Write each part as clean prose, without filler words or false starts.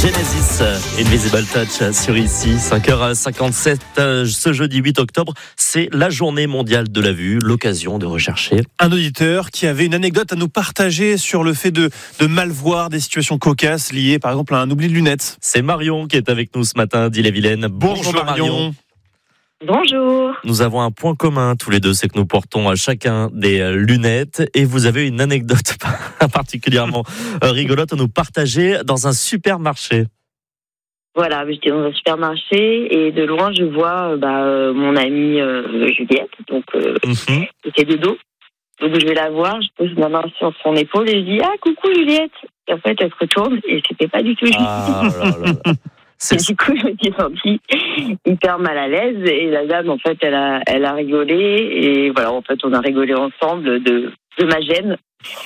Genesis, Invisible Touch sur ici, 5h57, ce jeudi 8 octobre, c'est la journée mondiale de la vue, l'occasion de rechercher un auditeur qui avait une anecdote à nous partager sur le fait de mal voir des situations cocasses liées par exemple à un oubli de lunettes. C'est Marion qui est avec nous ce matin d'Ille-et-Vilaine. Bonjour Marion. Bonjour. Nous avons un point commun tous les deux, c'est que nous portons à chacun des lunettes et vous avez une anecdote particulièrement rigolote à nous partager dans un supermarché. Voilà, j'étais dans un supermarché et de loin je vois mon amie Juliette, donc qui était de dos. Donc je vais la voir, je pose ma main sur son épaule et je dis « Ah, coucou Juliette !» Et en fait elle se retourne et c'était pas du tout Juliette. Ah là là. Et du coup, je me suis sentie hyper mal à l'aise et la dame, en fait, elle a rigolé et voilà, en fait, on a rigolé ensemble de ma gêne.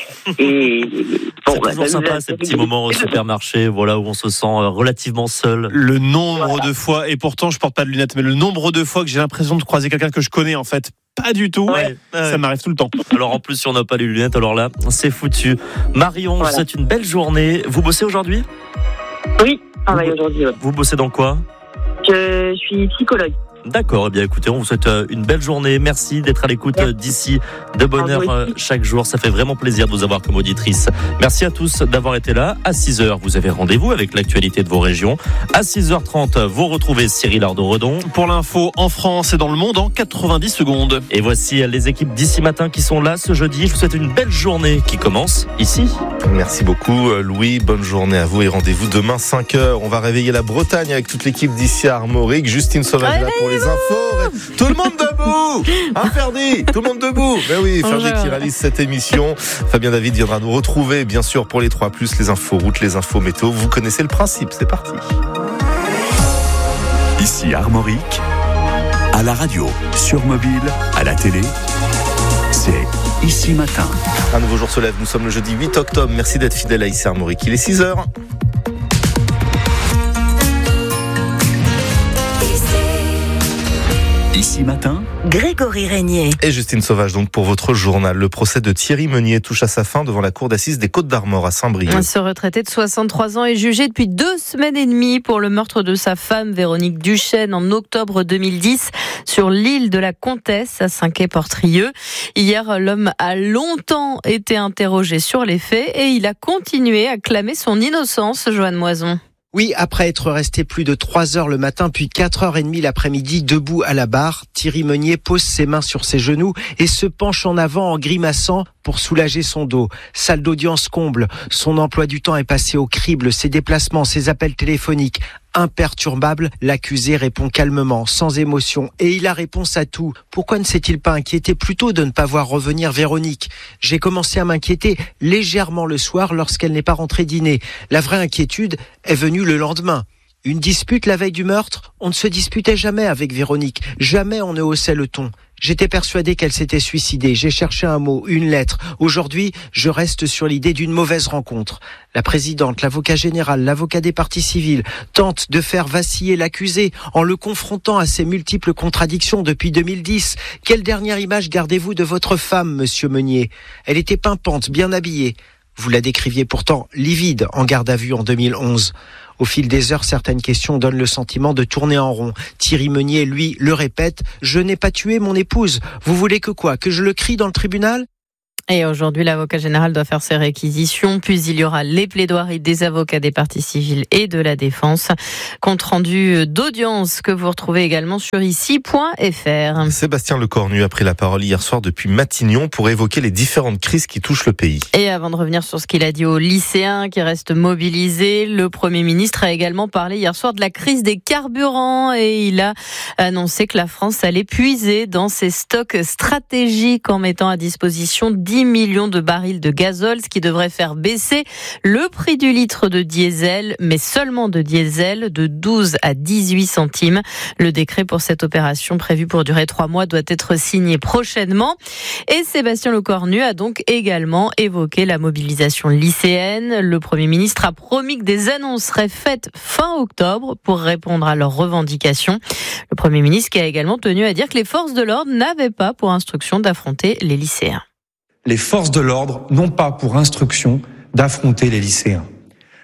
Et bon, c'est toujours sympa ces petits moments au supermarché, voilà, où on se sent relativement seul. Le nombre de fois, et pourtant je porte pas de lunettes, mais le nombre de fois que j'ai l'impression de croiser quelqu'un que je connais, en fait, pas du tout. Ça m'arrive tout le temps. Alors en plus, si on n'a pas les lunettes, alors là, c'est foutu. Marion, c'est une belle journée. Vous bossez aujourd'hui ? Oui. Aujourd'hui, ouais. Vous bossez dans quoi ? Je suis psychologue. D'accord, eh bien écoutez, on vous souhaite une belle journée. Merci d'être à l'écoute d'ici, de bonne heure chaque jour. Ça fait vraiment plaisir de vous avoir comme auditrice. Merci à tous d'avoir été là. À 6h, vous avez rendez-vous avec l'actualité de vos régions. À 6h30, vous retrouvez Cyril Ardo-Redon. Pour l'info en France et dans le monde en 90 secondes. Et voici les équipes d'ici matin qui sont là ce jeudi. Je vous souhaite une belle journée qui commence ici. Merci beaucoup Louis, bonne journée à vous et rendez-vous demain 5h. On va réveiller la Bretagne avec toute l'équipe d'ici à Armorique. Justine Sauvage là pour les infos. Tout le monde debout. Ferdi, tout le monde debout. Mais oui, Ferdi qui réalise cette émission. Fabien David viendra nous retrouver bien sûr pour les 3+, les infos routes, les infos météo. Vous connaissez le principe, c'est parti. Ici Armorique, à la radio, sur mobile, à la télé, c'est Ici Matin. Un nouveau jour se lève, nous sommes le jeudi 8 octobre. Merci d'être fidèle à Ici Armorique. Il est 6h. Ici Matin, Grégory Régnier. Et Justine Sauvage, donc pour votre journal. Le procès de Thierry Meunier touche à sa fin devant la cour d'assises des Côtes-d'Armor à Saint-Brieuc. Ce retraité de 63 ans est jugé depuis 2 semaines et demie pour le meurtre de sa femme Véronique Duchesne en octobre 2010 sur l'île de la Comtesse à Saint-Quay-Portrieux. Hier, l'homme a longtemps été interrogé sur les faits et il a continué à clamer son innocence, Joanne Moison. Oui, après être resté plus de 3 heures le matin puis 4h30 l'après-midi debout à la barre, Thierry Meunier pose ses mains sur ses genoux et se penche en avant en grimaçant pour soulager son dos. Salle d'audience comble, son emploi du temps est passé au crible, ses déplacements, ses appels téléphoniques. Imperturbable, l'accusé répond calmement, sans émotion, et il a réponse à tout. Pourquoi ne s'est-il pas inquiété plutôt de ne pas voir revenir Véronique ? J'ai commencé à m'inquiéter légèrement le soir lorsqu'elle n'est pas rentrée dîner. La vraie inquiétude est venue le lendemain. Une dispute la veille du meurtre ? On ne se disputait jamais avec Véronique. Jamais on ne haussait le ton. J'étais persuadé qu'elle s'était suicidée. J'ai cherché un mot, une lettre. Aujourd'hui, je reste sur l'idée d'une mauvaise rencontre. La présidente, l'avocat général, l'avocat des parties civiles tentent de faire vaciller l'accusé en le confrontant à ses multiples contradictions depuis 2010. Quelle dernière image gardez-vous de votre femme, monsieur Meunier ? Elle était pimpante, bien habillée. Vous la décriviez pourtant livide en garde à vue en 2011. Au fil des heures, certaines questions donnent le sentiment de tourner en rond. Thierry Meunier, lui, le répète, « Je n'ai pas tué mon épouse. Vous voulez que quoi ? Que je le crie dans le tribunal ?» Et aujourd'hui, l'avocat général doit faire ses réquisitions, puis il y aura les plaidoiries des avocats des parties civiles et de la défense. Compte rendu d'audience que vous retrouvez également sur ici.fr. Sébastien Lecornu a pris la parole hier soir depuis Matignon pour évoquer les différentes crises qui touchent le pays. Et avant de revenir sur ce qu'il a dit aux lycéens qui restent mobilisés, le Premier ministre a également parlé hier soir de la crise des carburants et il a annoncé que la France allait puiser dans ses stocks stratégiques en mettant à disposition 10 millions de barils de gazole, ce qui devrait faire baisser le prix du litre de diesel, mais seulement de diesel, de 12 à 18 centimes. Le décret pour cette opération prévue pour durer 3 mois doit être signé prochainement. Et Sébastien Lecornu a donc également évoqué la mobilisation lycéenne. Le Premier ministre a promis que des annonces seraient faites fin octobre pour répondre à leurs revendications. Le Premier ministre qui a également tenu à dire que les forces de l'ordre n'avaient pas pour instruction d'affronter les lycéens. Les forces de l'ordre n'ont pas pour instruction d'affronter les lycéens.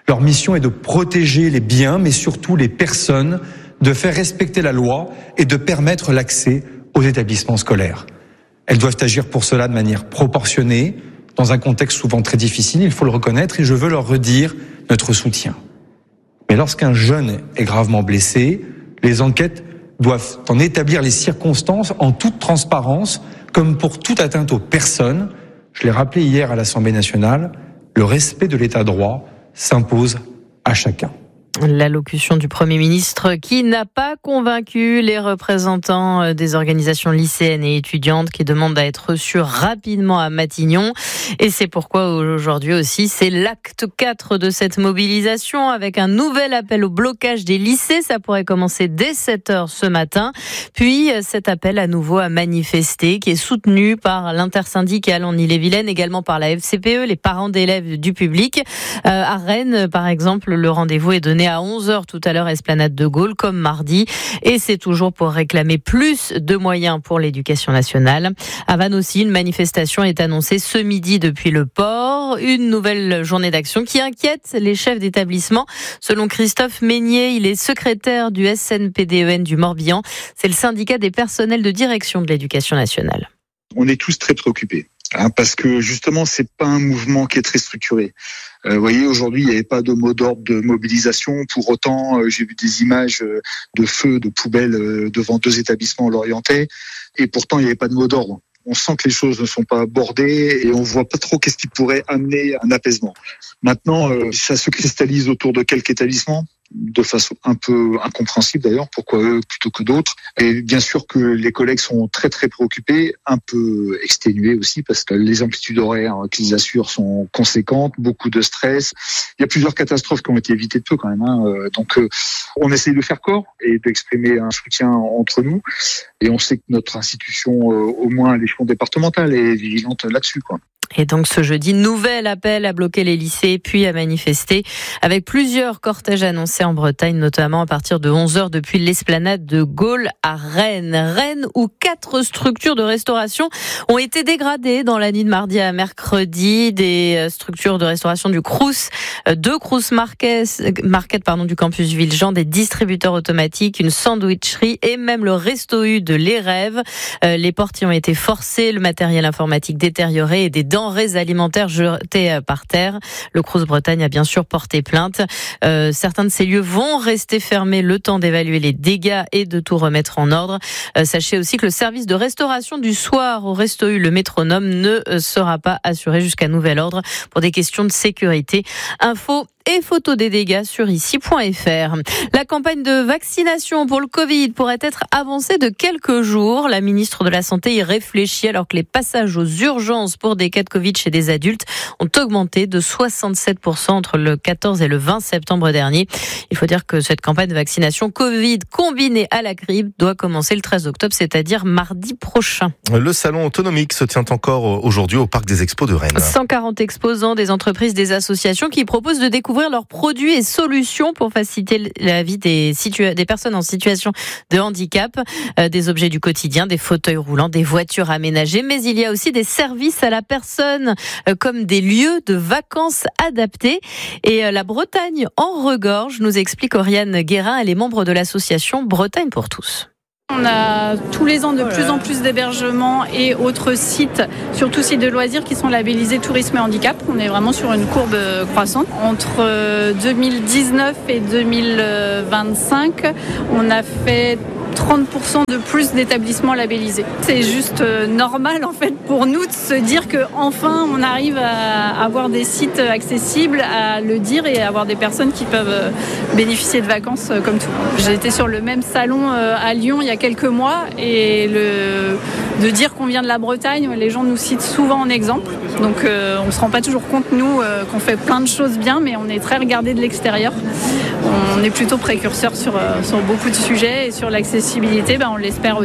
Leur mission est de protéger les biens, mais surtout les personnes, de faire respecter la loi et de permettre l'accès aux établissements scolaires. Elles doivent agir pour cela de manière proportionnée, dans un contexte souvent très difficile, il faut le reconnaître, et je veux leur redire notre soutien. Mais lorsqu'un jeune est gravement blessé, les enquêtes doivent en établir les circonstances en toute transparence, comme pour toute atteinte aux personnes. Je l'ai rappelé hier à l'Assemblée nationale, le respect de l'état de droit s'impose à chacun. L'allocution du Premier ministre qui n'a pas convaincu les représentants des organisations lycéennes et étudiantes qui demandent à être reçus rapidement à Matignon. Et c'est pourquoi aujourd'hui aussi, c'est l'acte 4 de cette mobilisation avec un nouvel appel au blocage des lycées. Ça pourrait commencer dès 7h ce matin. Puis cet appel à nouveau à manifester qui est soutenu par l'intersyndicale en Ille-et-Vilaine, également par la FCPE, les parents d'élèves du public. À Rennes, par exemple, le rendez-vous est donné à 11h tout à l'heure, Esplanade de Gaulle, comme mardi. Et c'est toujours pour réclamer plus de moyens pour l'éducation nationale. À Vannes aussi, une manifestation est annoncée ce midi depuis le port. Une nouvelle journée d'action qui inquiète les chefs d'établissement. Selon Christophe Meignier, il est secrétaire du SNPDEN du Morbihan. C'est le syndicat des personnels de direction de l'éducation nationale. On est tous très préoccupés. Parce que justement, c'est pas un mouvement qui est très structuré. Vous voyez, aujourd'hui, il n'y avait pas de mot d'ordre de mobilisation. Pour autant, j'ai vu des images de feux, de poubelles devant 2 établissements lorientais. Et pourtant, il n'y avait pas de mot d'ordre. On sent que les choses ne sont pas bordées et on voit pas trop qu'est-ce qui pourrait amener un apaisement. Maintenant, ça se cristallise autour de quelques établissements, de façon un peu incompréhensible d'ailleurs, pourquoi eux plutôt que d'autres. Et bien sûr que les collègues sont très très préoccupés, un peu exténués aussi, parce que les amplitudes horaires qu'ils assurent sont conséquentes, beaucoup de stress. Il y a plusieurs catastrophes qui ont été évitées de peu quand même. Donc on essaye de faire corps et d'exprimer un soutien entre nous. Et on sait que notre institution, au moins à l'échelon départemental, est vigilante là-dessus, quoi. Et donc ce jeudi, nouvel appel à bloquer les lycées puis à manifester avec plusieurs cortèges annoncés en Bretagne, notamment à partir de 11h depuis l'esplanade de Gaulle à Rennes. Rennes où 4 structures de restauration ont été dégradées dans la nuit de mardi à mercredi. Des structures de restauration du Crous, 2 Crous Market du campus Villejean, des distributeurs automatiques, une sandwicherie et même le Resto U de Les Rêves. Les portes y ont été forcées, le matériel informatique détérioré et des denrées alimentaires jetées par terre. Le Crous Bretagne a bien sûr porté plainte. Certains de ces lieux vont rester fermés le temps d'évaluer les dégâts et de tout remettre en ordre. Sachez aussi que le service de restauration du soir au Resto U, le Métronome, ne sera pas assuré jusqu'à nouvel ordre pour des questions de sécurité. Info et photos des dégâts sur ici.fr. La campagne de vaccination pour le Covid pourrait être avancée de quelques jours. La ministre de la Santé y réfléchit alors que les passages aux urgences pour des cas de Covid chez des adultes ont augmenté de 67% entre le 14 et le 20 septembre dernier. Il faut dire que cette campagne de vaccination Covid combinée à la grippe doit commencer le 13 octobre, c'est-à-dire mardi prochain. Le salon autonomique se tient encore aujourd'hui au Parc des Expos de Rennes. 140 exposants, des entreprises, des associations qui proposent de découvrir leurs produits et solutions pour faciliter la vie des personnes en situation de handicap, des objets du quotidien, des fauteuils roulants, des voitures aménagées, mais il y a aussi des services à la personne comme des lieux de vacances adaptés. Et la Bretagne en regorge, nous explique Oriane Guérin, elle est membre de l'association Bretagne pour tous. On a tous les ans de plus en plus d'hébergements et autres sites, surtout sites de loisirs qui sont labellisés tourisme et handicap. On est vraiment sur une courbe croissante. Entre 2019 et 2025, on a fait 30% de plus d'établissements labellisés. C'est juste normal en fait pour nous de se dire qu'enfin on arrive à avoir des sites accessibles, à le dire et à avoir des personnes qui peuvent bénéficier de vacances comme tout. J'ai été sur le même salon à Lyon il y a quelques mois et de dire qu'on vient de la Bretagne, les gens nous citent souvent en exemple. Donc on ne se rend pas toujours compte nous qu'on fait plein de choses bien, mais on est très regardé de l'extérieur. On est plutôt précurseur sur beaucoup de sujets et sur l'accessibilité, on l'espère aussi.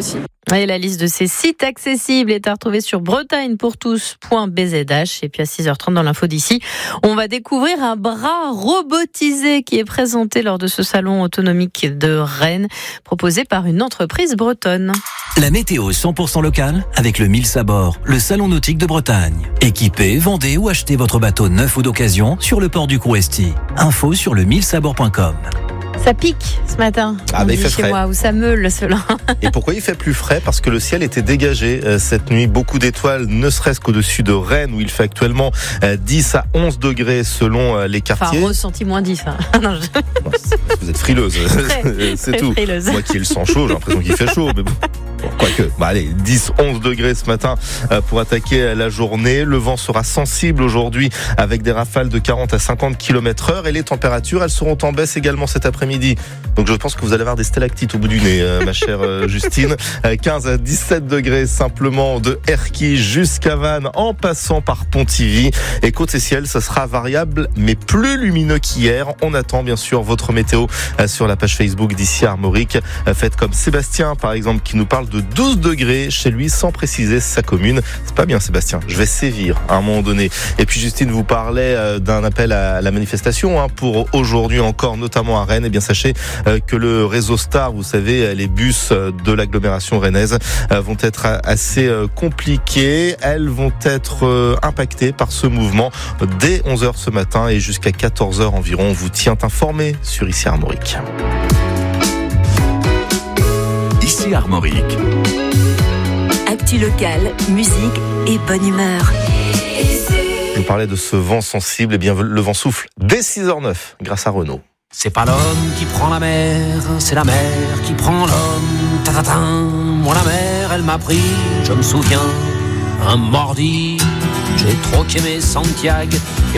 Et la liste de ces sites accessibles est à retrouver sur bretagnepourtous.bzh. Et puis à 6h30 dans l'info d'ici, on va découvrir un bras robotisé qui est présenté lors de ce salon autonomique de Rennes, proposé par une entreprise bretonne. La météo 100% locale avec le Mills à bord, le salon nautique de Bretagne. Équipez, vendez ou achetez votre bateau neuf ou d'occasion sur le port du Crouesti. Info sur le millsabord.com. Ça pique ce matin, il fait chez frais. moi, ou ça meule cela. Et pourquoi il fait plus frais ? Parce que le ciel était dégagé cette nuit. Beaucoup d'étoiles, ne serait-ce qu'au-dessus de Rennes, où il fait actuellement 10 à 11 degrés selon les quartiers. Enfin, ressenti moins 10. Non, Vous êtes frileuse, c'est tout. Frileuse. Moi qui ai le sang chaud, j'ai l'impression qu'il fait chaud. Mais bon. Quoique, allez, 10-11 degrés ce matin pour attaquer la journée. Le vent sera sensible aujourd'hui avec des rafales de 40 à 50 km/h et les températures, elles seront en baisse également cet après-midi. Donc je pense que vous allez avoir des stalactites au bout du nez, ma chère Justine. 15 à 17 degrés simplement de Erquy jusqu'à Vannes en passant par Pontivy. Et côte et ciel, ça sera variable mais plus lumineux qu'hier. On attend bien sûr votre météo sur la page Facebook d'ici Armorique. Faites comme Sébastien par exemple qui nous parle de 12 degrés chez lui sans préciser sa commune. C'est pas bien Sébastien, je vais sévir à un moment donné. Et puis Justine vous parlait d'un appel à la manifestation pour aujourd'hui encore, notamment à Rennes. Et bien sachez que le réseau Star, vous savez, les bus de l'agglomération rennaise vont être assez compliqués. Elles vont être impactées par ce mouvement dès 11h ce matin et jusqu'à 14h environ. On vous tient informé sur Ici Armorique. Ici Armorique. Actu locale, musique et bonne humeur. Je vous parlais de ce vent sensible. Eh bien, le vent souffle dès 6h09 grâce à Renault. C'est pas l'homme qui prend la mer, c'est la mer qui prend l'homme. Ta-ta-ta. Moi la mer, elle m'a pris, je me souviens, un mardi. J'ai troqué mes Santiago.